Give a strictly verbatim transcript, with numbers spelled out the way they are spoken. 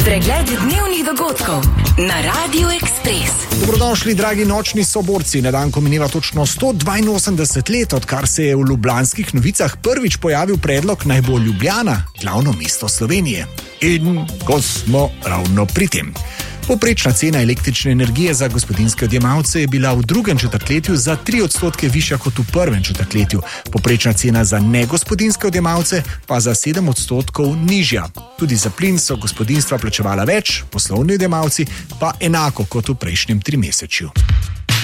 Pregled dnevnih dogodkov na Radiu Ekspres. Dobrodošli, dragi nočni soborci. Na dan, ko mineva točno sto dvainosemdeset let, odkar se je v ljubljanskih novicah prvič pojavil predlog, naj bo Ljubljana glavno mesto Slovenije. In ko smo ravno pri tem. Povprečna cena električne energije za gospodinjske odjemalce je bila v drugem četrtletju za tri odstotke višja kot v prvem četrtletju. Povprečna cena za negospodinjske odjemalce pa za sedem odstotkov nižja. Tudi za plin so gospodinjstva plačevala več, poslovni odjemalci pa enako kot v prejšnjem trimesečju.